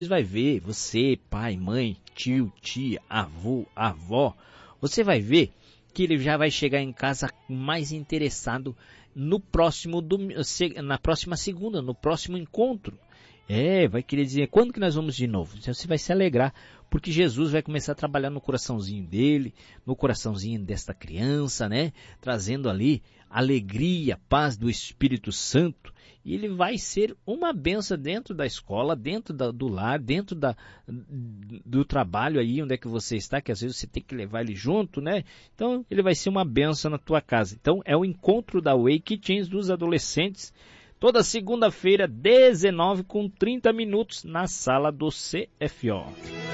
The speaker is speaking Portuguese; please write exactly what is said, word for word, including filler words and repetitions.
vai ver, você, pai, mãe, tio, tia, avô, avó, você vai ver que ele já vai chegar em casa mais interessado no próximo dom- se- na próxima segunda, no próximo encontro. É, vai querer dizer, quando que nós vamos de novo? Então você vai se alegrar, porque Jesus vai começar a trabalhar no coraçãozinho dele, no coraçãozinho desta criança, né? Trazendo ali alegria, paz do Espírito Santo. E ele vai ser uma benção dentro da escola, dentro da- do lar, dentro da, do trabalho aí, onde é que você está, que às vezes você tem que levar ele junto, né? Então ele vai ser uma benção na tua casa. Então é o encontro da Wake Teens dos adolescentes, toda segunda-feira, dezenove com trinta minutos, na sala do C F O.